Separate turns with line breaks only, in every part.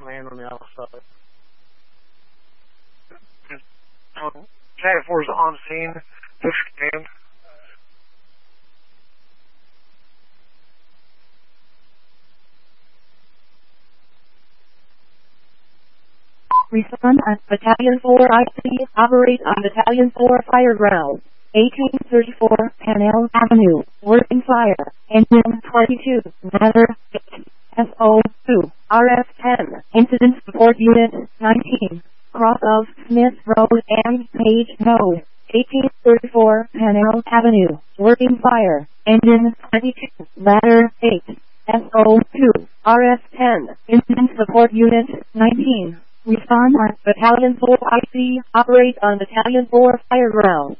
man on the outside. 94 is on scene to scan.
Respond at Battalion 4 IC, operate on Battalion 4 fire ground. 1834 Panel Avenue, working fire, engine 22, matter 8, SO2, RF10, incident support unit 19, cross of Smith Road and Page Road, 1834 Panel Avenue, working fire, engine 22, ladder 8, SO2, RF10, incident support unit 19. Respond on Battalion 4 IC, operate on Battalion 4 fire ground.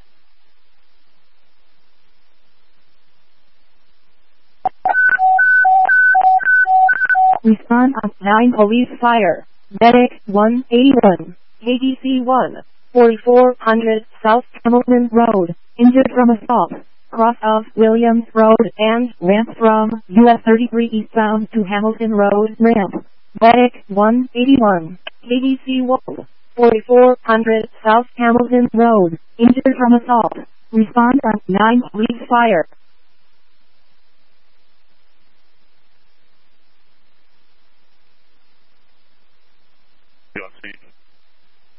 Respond on 9 police fire. Medic 181, KDC 1, 4400 South Hamilton Road, injured from assault, cross of Williams Road and ramp from US 33 eastbound to Hamilton Road ramp. Medic 181, KDC 1, 4400 South Hamilton Road, injured from assault. Respond on 9 police fire.